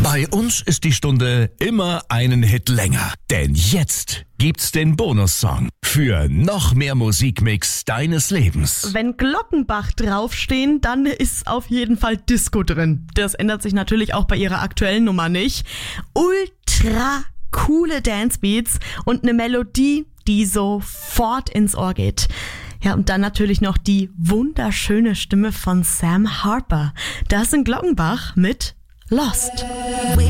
Bei uns ist die Stunde immer einen Hit länger. Denn jetzt gibt's den Bonussong für noch mehr Musikmix deines Lebens. Wenn Glockenbach draufstehen, dann ist auf jeden Fall Disco drin. Das ändert sich natürlich auch bei ihrer aktuellen Nummer nicht. Ultra coole Dancebeats und eine Melodie, die sofort ins Ohr geht. Ja, und dann natürlich noch die wunderschöne Stimme von Sam Harper. Das sind Glockenbach mit Lost.